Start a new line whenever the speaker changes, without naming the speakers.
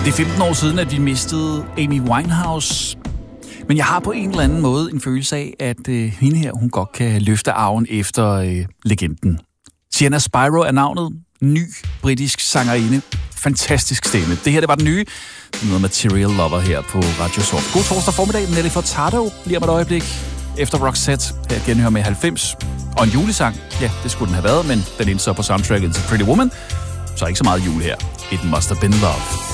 Det er 15 år siden, at vi mistede Amy Winehouse. Men jeg har på en eller anden måde en følelse af, at hende her, hun godt kan løfte arven efter legenden. Sienna Spiro er navnet. Ny britisk sangerinde. Fantastisk stemme. Det her, det var den nye. Noget Material Lover her på Radio Soft. God torsdag formiddag. Nelly Furtado lige om et øjeblik. Efter Roxette. Her genhør med 90. Og en julesang. Ja, det skulle den have været, men den endte så på soundtracket til Pretty Woman. Så ikke så meget jul her. It Must Have Been Love.